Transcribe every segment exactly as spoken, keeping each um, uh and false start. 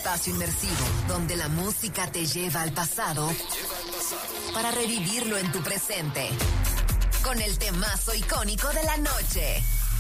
espacio inmersivo donde la música te lleva al pasado para revivirlo en tu presente. Con el temazo icónico de la noche.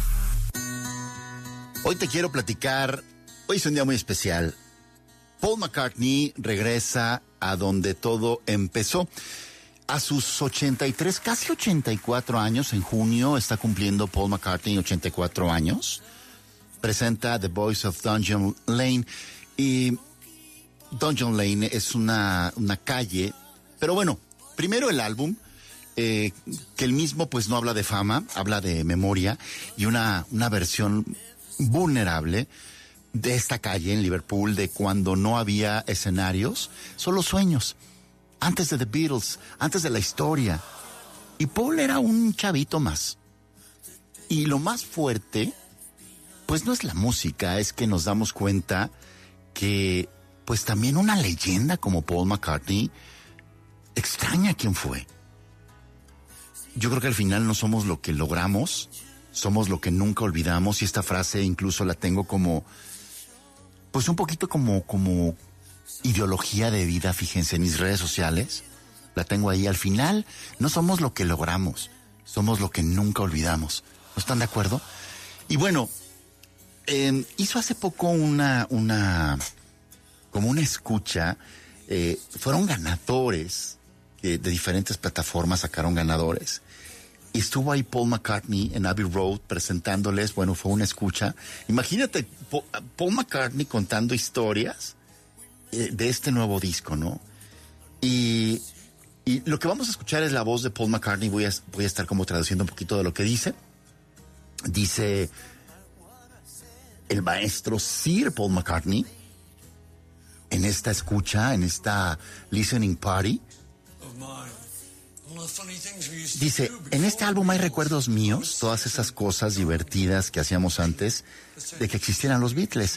Hoy te quiero platicar, hoy es un día muy especial. Paul McCartney regresa a donde todo empezó. A sus ochenta y tres, casi ochenta y cuatro años, en junio está cumpliendo Paul McCartney ochenta y cuatro años. Presenta The Boys of Dungeon Lane. Y Dungeon Lane es una, una calle. Pero bueno, primero el álbum, eh, que el mismo pues no habla de fama, habla de memoria. Y una, una versión vulnerable de esta calle en Liverpool, de cuando no había escenarios, solo sueños. Antes de The Beatles, antes de la historia. Y Paul era un chavito más. Y lo más fuerte, pues no es la música, es que nos damos cuenta que, pues también una leyenda como Paul McCartney extraña quién fue. Yo creo que al final no somos lo que logramos, somos lo que nunca olvidamos. Y esta frase incluso la tengo como, pues un poquito como, como ideología de vida, fíjense, en mis redes sociales. La tengo ahí. Al final no somos lo que logramos, somos lo que nunca olvidamos. ¿No están de acuerdo? Y bueno, eh, hizo hace poco una, una, como una escucha, eh, fueron ganadores eh, de diferentes plataformas, sacaron ganadores. Y estuvo ahí Paul McCartney en Abbey Road presentándoles, bueno, fue una escucha. Imagínate, Paul McCartney contando historias eh, de este nuevo disco, ¿no? Y, y lo que vamos a escuchar es la voz de Paul McCartney. Voy a, voy a estar como traduciendo un poquito de lo que dice. Dice el maestro Sir Paul McCartney en esta escucha, en esta listening party. Dice, en este álbum hay recuerdos míos, todas esas cosas divertidas que hacíamos antes de que existieran los Beatles.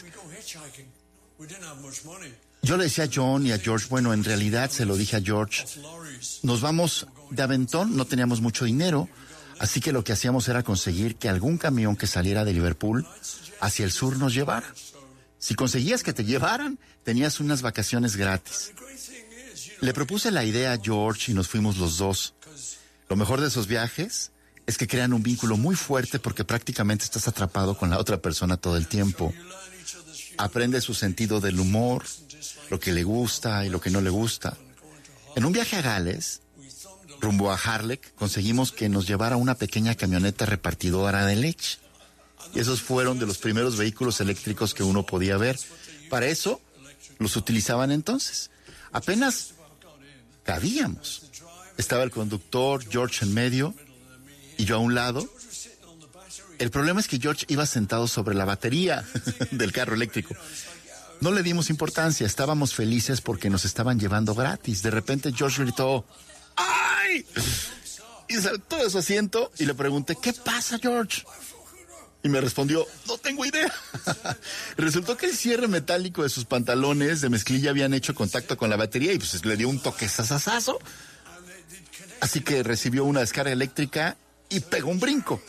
Yo le decía a John y a George, bueno, en realidad se lo dije a George, nos vamos de aventón, no teníamos mucho dinero, así que lo que hacíamos era conseguir que algún camión que saliera de Liverpool hacia el sur nos llevara. Si conseguías que te llevaran, tenías unas vacaciones gratis. Le propuse la idea a George y nos fuimos los dos. Lo mejor de esos viajes es que crean un vínculo muy fuerte porque prácticamente estás atrapado con la otra persona todo el tiempo. Aprende su sentido del humor, lo que le gusta y lo que no le gusta. En un viaje a Gales, rumbo a Harlech, conseguimos que nos llevara una pequeña camioneta repartidora de leche. Y esos fueron de los primeros vehículos eléctricos que uno podía ver. Para eso los utilizaban entonces. Apenas cabíamos. Estaba el conductor, George en medio y yo a un lado. El problema es que George iba sentado sobre la batería del carro eléctrico. No le dimos importancia, estábamos felices porque nos estaban llevando gratis. De repente George gritó, ¡ay! Y saltó de su asiento y le pregunté, ¿qué pasa, George? Y me respondió, no tengo idea. Resultó que el cierre metálico de sus pantalones de mezclilla habían hecho contacto con la batería y pues le dio un toque sasasazo. Así que recibió una descarga eléctrica y pegó un brinco.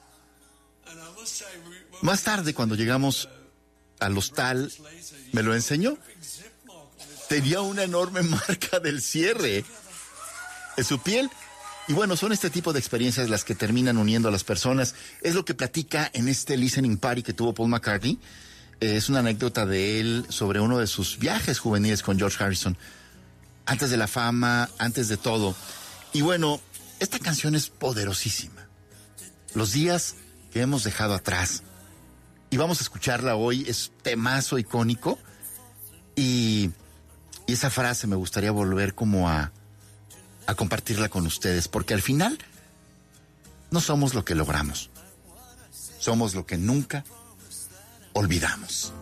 Más tarde, cuando llegamos al hostal, me lo enseñó. Tenía una enorme marca del cierre en su piel. Y bueno, son este tipo de experiencias las que terminan uniendo a las personas. Es lo que platica en este listening party que tuvo Paul McCartney. Eh, es una anécdota de él sobre uno de sus viajes juveniles con George Harrison. Antes de la fama, antes de todo. Y bueno, esta canción es poderosísima. Los días que hemos dejado atrás. Y vamos a escucharla hoy, es temazo icónico. Y, y esa frase me gustaría volver como a, a compartirla con ustedes. Porque al final, no somos lo que logramos. Somos lo que nunca olvidamos.